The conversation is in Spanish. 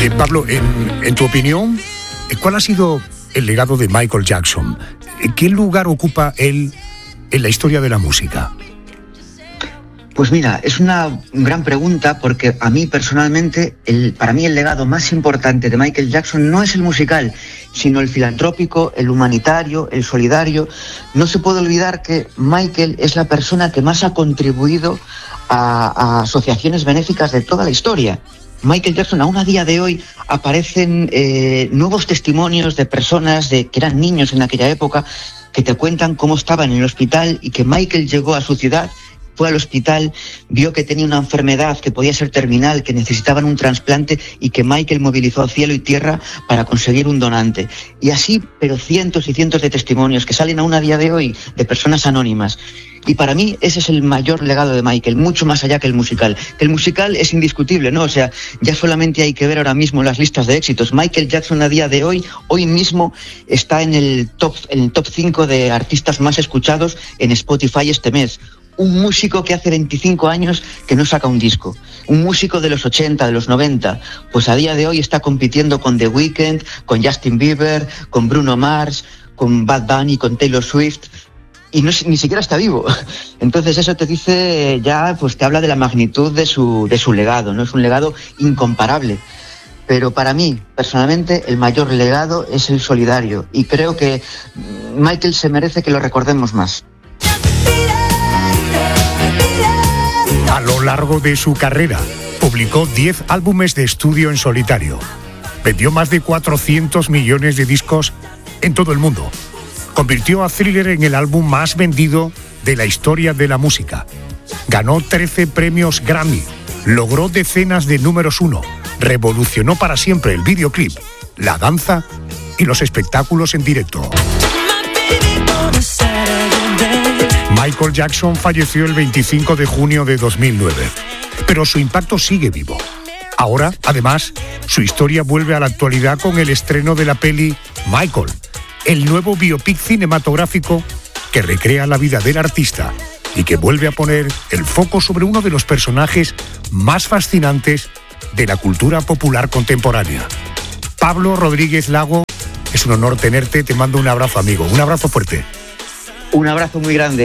Pablo, en tu opinión, ¿cuál ha sido el legado de Michael Jackson? ¿Qué lugar ocupa él en la historia de la música? Pues mira, es una gran pregunta porque a mí personalmente, para mí el legado más importante de Michael Jackson no es el musical, sino el filantrópico, el humanitario, el solidario. No se puede olvidar que Michael es la persona que más ha contribuido a asociaciones benéficas de toda la historia. Michael Jackson, aún a día de hoy, aparecen nuevos testimonios de personas que eran niños en aquella época, que te cuentan cómo estaban en el hospital y que Michael llegó a su ciudad, fue al hospital, vio que tenía una enfermedad que podía ser terminal, que necesitaban un trasplante y que Michael movilizó cielo y tierra para conseguir un donante. Y así, pero cientos y cientos de testimonios que salen aún a día de hoy de personas anónimas. Y para mí ese es el mayor legado de Michael, mucho más allá que el musical. Que el musical es indiscutible, ¿no? O sea, ya solamente hay que ver ahora mismo las listas de éxitos. Michael Jackson a día de hoy mismo está en el top 5 de artistas más escuchados en Spotify este mes. Un músico que hace 25 años que no saca un disco. Un músico de los 80, de los 90, pues a día de hoy está compitiendo con The Weeknd, con Justin Bieber, con Bruno Mars, con Bad Bunny, con Taylor Swift, y ni siquiera está vivo. Entonces eso te dice ya, pues te habla de la magnitud de su legado, ¿no? Es un legado incomparable. Pero para mí, personalmente, el mayor legado es el solidario, y creo que Michael se merece que lo recordemos más. A lo largo de su carrera, publicó 10 álbumes de estudio en solitario. Vendió más de 400 millones de discos en todo el mundo. Convirtió a Thriller en el álbum más vendido de la historia de la música. Ganó 13 premios Grammy. Logró decenas de números 1. Revolucionó para siempre el videoclip, la danza y los espectáculos en directo. Michael Jackson falleció el 25 de junio de 2009, pero su impacto sigue vivo. Ahora, además, su historia vuelve a la actualidad con el estreno de la peli Michael, el nuevo biopic cinematográfico que recrea la vida del artista y que vuelve a poner el foco sobre uno de los personajes más fascinantes de la cultura popular contemporánea. Pablo Rodríguez Lago, es un honor tenerte, te mando un abrazo, amigo, un abrazo fuerte. Un abrazo muy grande.